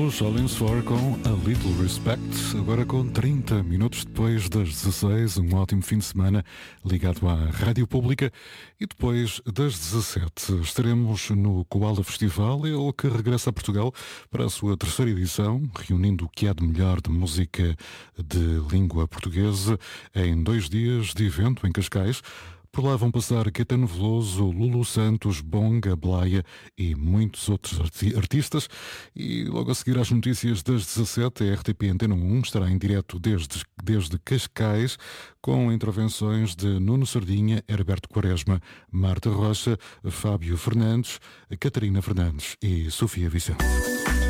Os Olins For com A Little Respect, agora com 30 minutos depois das 16, um ótimo fim de semana ligado à Rádio Pública. E depois das 17 estaremos no Koala Festival, ele que regressa a Portugal para a sua terceira edição, reunindo o que há de melhor de música de língua portuguesa em 2 dias de evento em Cascais. Por lá vão passar Caetano Veloso, Lulu Santos, Bonga, Blaia e muitos outros artistas. E logo a seguir às notícias das 17, a RTP Antena 1 estará em direto desde Cascais, com intervenções de Nuno Sardinha, Herberto Quaresma, Marta Rocha, Fábio Fernandes, Catarina Fernandes e Sofia Vicente.